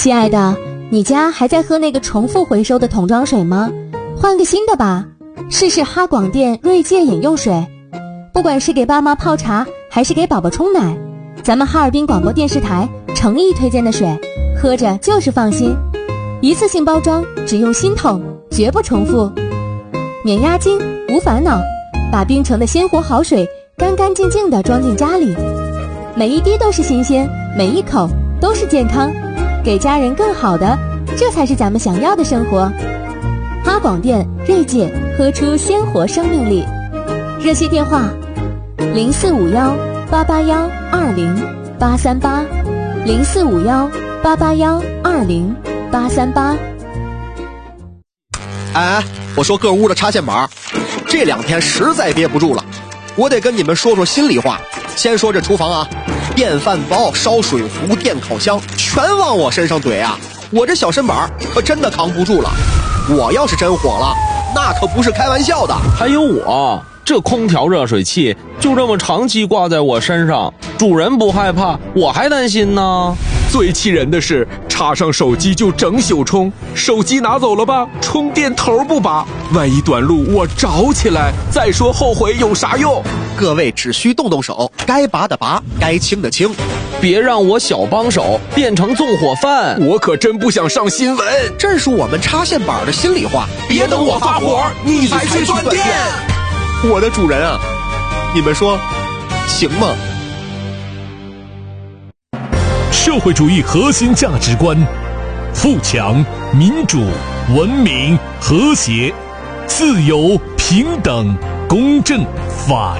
亲爱的，你家还在喝那个重复回收的桶装水吗？换个新的吧，试试哈广电锐界饮用水。不管是给爸妈泡茶还是给宝宝冲奶，咱们哈尔滨广播电视台诚意推荐的水，喝着就是放心。一次性包装，只用新桶，绝不重复，免押金无烦恼，把冰城的鲜活好水干干净净地装进家里，每一滴都是新鲜，每一口都是健康，给家人更好的，这才是咱们想要的生活。哈广电锐界，喝出鲜活生命力。热线电话0451-881-20838，0451-881-20838。 哎，我说各屋的插线板，这2天实在憋不住了，我得跟你们说说心里话。先说这厨房啊，电饭煲、烧水壶、电烤箱全往我身上怼啊，我这小身板可真的扛不住了。我要是真火了，那可不是开玩笑的。 还有我这空调热水器就这么长期挂在我身上，主人不害怕，我还担心呢。 最气人的是，插上手机就整宿充，手机拿走了吧，充电头不拔，万一短路我着起来，再说后悔有啥用？ 各位只需动动手，该拔的拔，该清的清， 别让我小帮手变成纵火犯。 我可真不想上新闻， 这是我们插线板的心里话。 别等我发火，你才去断电。 我的主人啊，你们说行吗？ 社会主义核心价值观：富强、民主、文明、和谐、自由、平等、公正、法治。